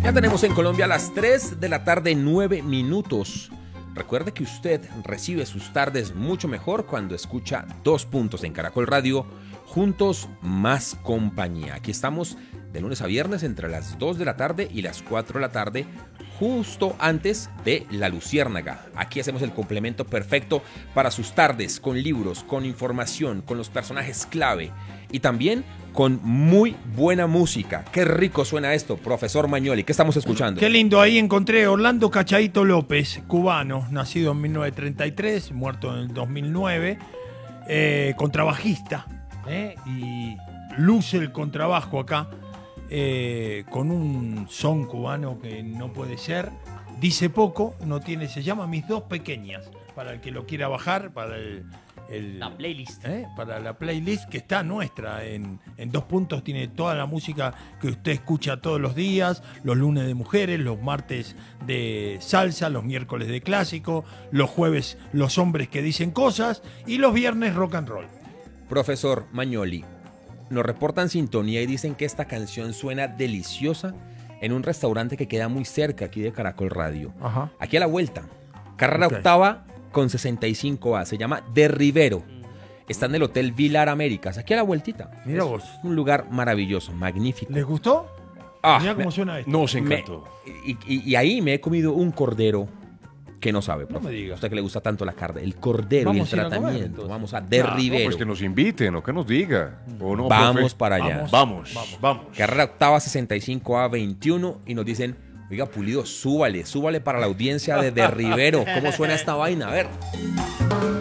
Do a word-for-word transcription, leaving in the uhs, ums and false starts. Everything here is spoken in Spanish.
Ya tenemos en Colombia las tres de la tarde, nueve minutos. Recuerde que usted recibe sus tardes mucho mejor cuando escucha Dos Puntos en Caracol Radio, juntos más compañía. Aquí estamos de lunes a viernes entre las dos de la tarde y las cuatro de la tarde, justo antes de La Luciérnaga. Aquí hacemos el complemento perfecto para sus tardes, con libros, con información, con los personajes clave y también con muy buena música. Qué rico suena esto, profesor Magnoli. ¿Qué estamos escuchando? Qué lindo, ahí encontré Orlando Cachadito López, cubano, nacido en mil novecientos treinta y tres, muerto en el dos mil nueve, eh, contrabajista, eh, y luce el contrabajo acá, eh, con un son cubano que no puede ser. Dice poco, no tiene, se llama Mis Dos Pequeñas, para el que lo quiera bajar, para el... El, la playlist. ¿eh? Para la playlist que está nuestra en, en Dos Puntos, tiene toda la música que usted escucha todos los días, los lunes de mujeres, los martes de salsa, los miércoles de clásico, los jueves los hombres que dicen cosas y los viernes rock and roll. Profesor Magnoli, nos reportan sintonía y dicen que esta canción suena deliciosa en un restaurante que queda muy cerca aquí de Caracol Radio. Ajá. Aquí a la vuelta, carrera Okay. octava con sesenta y cinco A, se llama De Rivero. Está en el Hotel Vilar Américas, aquí a la vueltita. Mira Es vos. un lugar maravilloso, magnífico. ¿Les gustó? Ah, Mira cómo me- suena esto. Nos me- encantó. y, y- y ahí me he comido un cordero que no sabe, profe. me diga. A usted que le gusta tanto la carne, el cordero y el Vamos a ir a comer, tratamiento. entonces. Vamos a De Ah, no, Rivero. pues que nos inviten o que nos diga. ¿O no, Vamos profe? para allá. Vamos, vamos, vamos. Carrera octava, sesenta y cinco A veintiuno, y nos dicen, oiga, Pulido, súbale, súbale para la audiencia de De Rivero. ¿Cómo suena esta vaina? A ver.